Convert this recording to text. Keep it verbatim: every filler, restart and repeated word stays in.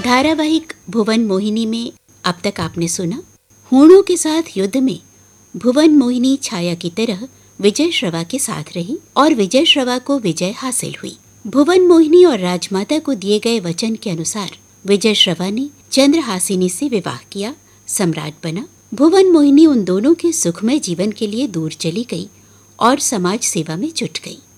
धारावाहिक भुवन मोहिनी में अब तक आपने सुना, हूणों के साथ युद्ध में भुवन मोहिनी छाया की तरह विजय श्रवा के साथ रही और विजय श्रवा को विजय हासिल हुई। भुवन मोहिनी और राजमाता को दिए गए वचन के अनुसार विजय श्रवा ने चंद्रहासिनी से विवाह किया, सम्राट बना। भुवन मोहिनी उन दोनों के सुखमय जीवन के लिए दूर चली गई और समाज सेवा में जुट गई।